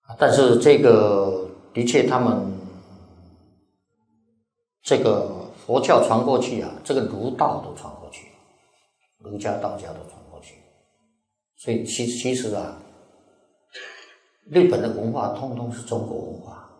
但是这个的确他们这个佛教传过去啊，这个儒道都传过去，儒家道家都传过去，所以其实啊，日本的文化通通是中国文化。